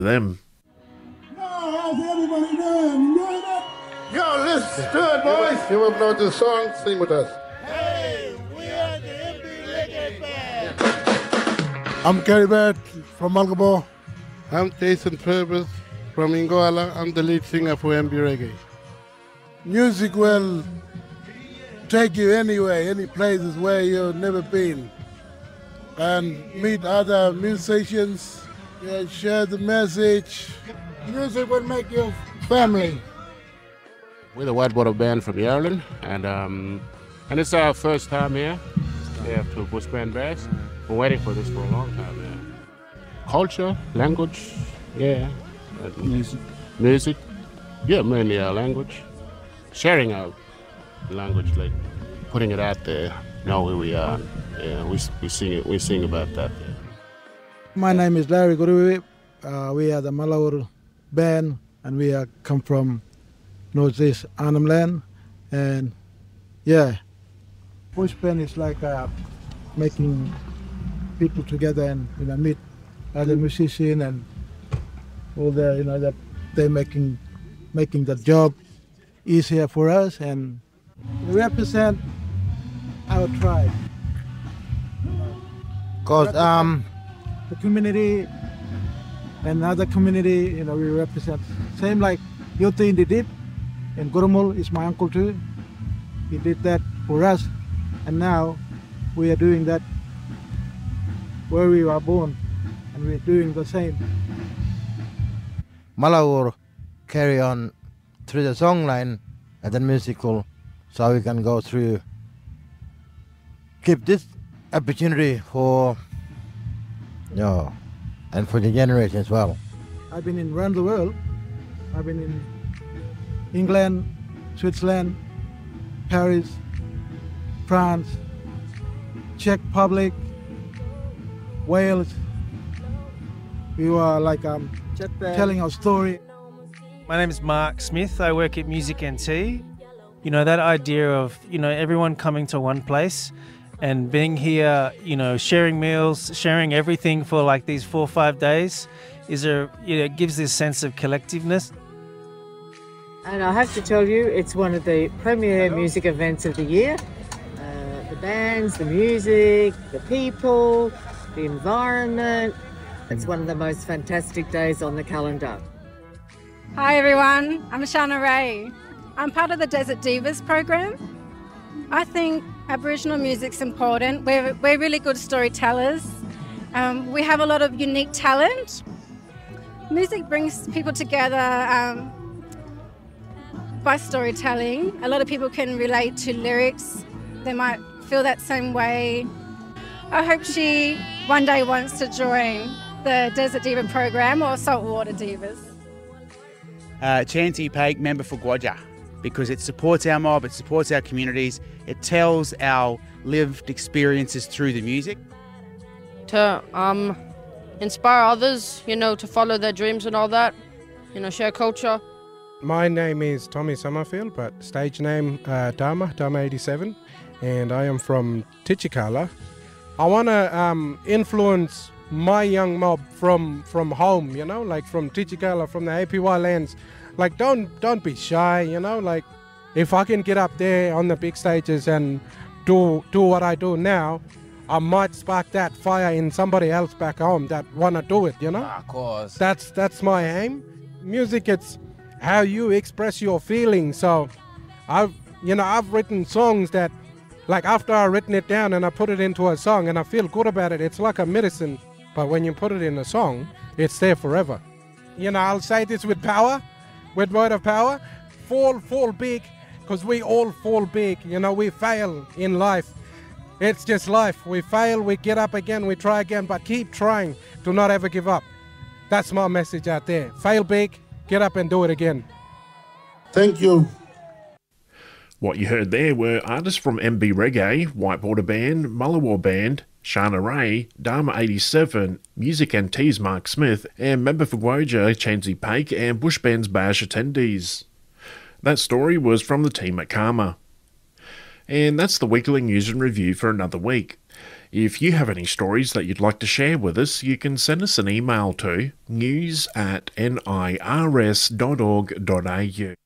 them. How's everybody doing? You doing it? Yo, let's do it, boys. You want to know the song? Sing with us. Hey, we are the MB Reggae Band. I'm Kerry Bert from Malgabo. I'm Jason Purvis from Angola. I'm the lead singer for MB Reggae. Music will take you anywhere, any places where you've never been, and meet other musicians, share the message. Music will make you family. We're the White Water Band from Ireland, and it's our first time here. To Bush Band Bass. We're waiting for this for a long time. Yeah. Culture, language, music, mainly our language. Sharing our language, like putting it out there, know who we are. Yeah, we sing about that. Yeah. My name is Larry Guruwi. We are the Malawur band, and we come from Northeast Arnhem Land. And Bush Band is like making people together and meet other musicians and all the that they're making the job easier for us, and we represent our tribe. Because the community and other community, we represent. Same like Yote in the Deep, and Gurumul is my uncle too. He did that for us, and now we are doing that where we were born, and we're doing the same. Malawur carry on through the song line and then musical, so we can go through. Keep this opportunity for and for the generation as well. I've been around the world. I've been in England, Switzerland, Paris, France, Czech Republic, Wales. We were like telling our story. My name is Mark Smith. I work at Music NT. That idea of, everyone coming to one place and being here, sharing meals, sharing everything for like these 4 or 5 days it gives this sense of collectiveness. And I have to tell you, it's one of the premier music events of the year. The bands, the music, the people, the environment. It's one of the most fantastic days on the calendar. Hi everyone, I'm Shana Ray. I'm part of the Desert Divas program. I think Aboriginal music's important. We're really good storytellers. We have a lot of unique talent. Music brings people together by storytelling. A lot of people can relate to lyrics. They might feel that same way. I hope she one day wants to join the Desert Diva program or Saltwater Divas. Chanty Paik, member for Gwadja, because it supports our mob, it supports our communities, it tells our lived experiences through the music. To inspire others, to follow their dreams and all that, share culture. My name is Tommy Summerfield, but stage name Dharma 87, and I am from Tichikala. I want to influence my young mob from home, like from Tichikala, from the APY lands. Like, don't be shy, like if I can get up there on the big stages and do what I do now, I might spark that fire in somebody else back home that want to do it, Of course. That's my aim. Music, it's how you express your feelings. So I've written songs that, like, after I've written it down and I put it into a song and I feel good about it, it's like a medicine. But when you put it in a song, it's there forever. I'll say this with power, with word of power, fall big, because we all fall big. We fail in life. It's just life. We fail, we get up again, we try again, but keep trying. Do not ever give up. That's my message out there. Fail big, get up and do it again. Thank you. What you heard there were artists from MB Reggae, White Water Band, Mullawar Band, Shana Ray, Dharma 87, Music and Tees Mark Smith, and member for Gwadja, Chansi Paik, and Bush Band's Bash attendees. That story was from the team at Karma. And that's the weekly news and review for another week. If you have any stories that you'd like to share with us, you can send us an email to news@nirs.org.au.